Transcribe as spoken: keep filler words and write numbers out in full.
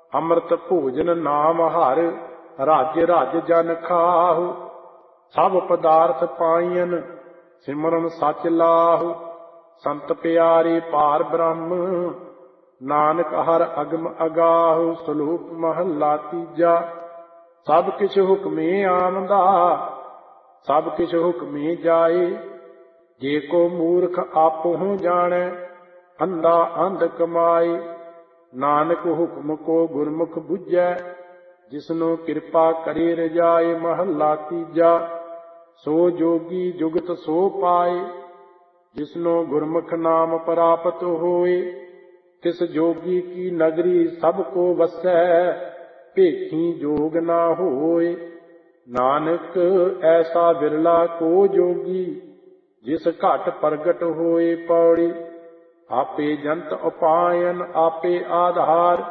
ਅੰਮ੍ਰਿਤ ਭੋਜਨ ਨਾਮ ਹਰਿ, ਰਾਜ ਰਾਜ ਜਨ ਖਾਹੁ। ਸਭ ਪਦਾਰਥ ਪਾਈਨ, ਸਿਮਰਨ ਸਚ ਲਾਹੁ। ਸੰਤ ਪਿਆਰੇ ਪਾਰ ਬ੍ਰਹਮ, ਨਾਨਕ ਹਰਿ ਅਗਮ ਅਗਾਹੁ। ਸਲੋਕ ਮਹੱਲਾ ਤੀਜਾ। ਸਭ ਕਿਛ ਹੁਕਮੇ ਆਮਦਾ, ਸਭ ਕਿਛ ਹੁਕਮੇ ਜਾਏ। ਜੇ ਕੋ ਮੂਰਖ ਆਪਹੁ ਜਾਣੈ, ਅੰਧਾ ਅੰਧ ਕਮਾਏ। ਨਾਨਕ ਹੁਕਮ ਕੋ ਗੁਰਮੁਖ ਬੁਝੈ, ਜਿਸਨੂੰ ਕਿਰਪਾ ਕਰੇ ਰਜਾਏ। ਮਹੱਲਾ ਤੀਜਾ। ਸੋ ਜੋਗੀ ਜੁਗਤ ਸੋ ਪਾਏ, ਜਿਸਨੂੰ ਗੁਰਮੁਖ ਨਾਮ ਪ੍ਰਾਪਤ ਹੋਏ। ਤਿਸ ਜੋਗੀ ਕੀ ਨਗਰੀ ਸਭ ਕੋ ਵਸੈ, ਭੇਖੀ ਜੋਗ ਨਾ ਹੋਏ। ਨਾਨਕ ਐਸਾ ਬਿਰਲਾ ਕੋ ਜੋਗੀ, ਜਿਸ ਘਟ ਪ੍ਰਗਟ ਹੋਏ। ਪੌੜੀ। ਆਪੇ ਜੰਤ ਉਪਾਇਨ, ਆਪੇ ਆਧਾਰ,